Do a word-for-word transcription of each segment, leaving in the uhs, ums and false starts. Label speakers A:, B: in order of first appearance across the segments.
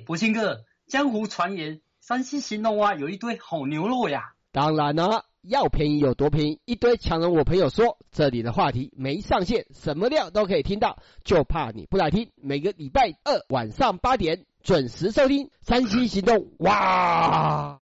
A: 博兴哥，江湖传言山西兴隆啊有一堆好牛肉呀。
B: 当然了，要便宜有多便宜，一堆强人我朋友说，这里的话题没上限，什么料都可以听到，就怕你不来听。每个礼拜二晚上八点准时收听山西行动。哇！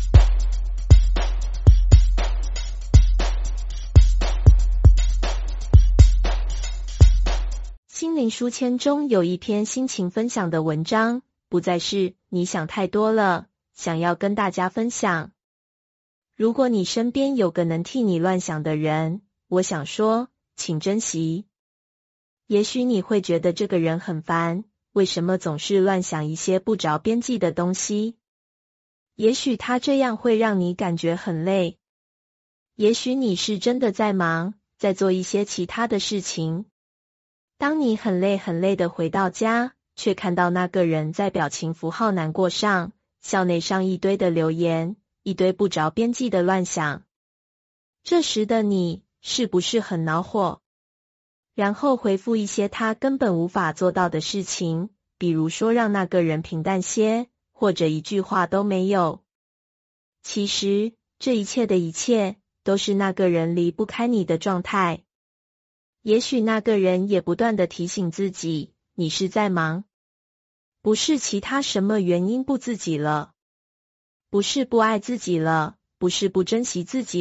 C: 心灵书签中有一篇心情分享的文章，不再是你想太多了，想要跟大家分享。如果你身边有个能替你乱想的人，我想说，请珍惜。也许你会觉得这个人很烦，为什么总是乱想一些不着边际的东西？也许他这样会让你感觉很累。也许你是真的在忙，在做一些其他的事情。当你很累很累的回到家，却看到那个人在表情符号难过上、校内上一堆的留言，一堆不着边际的乱想。这时的你是不是很恼火？然后回复一些他根本无法做到的事情，比如说让那个人平淡些，或者一句话都没有。其实这一切的一切都是那个人离不开你的状态。也许那个人也不断地提醒自己，你是在忙，不是其他什么原因不自己了，不是不爱自己了，不是不珍惜自己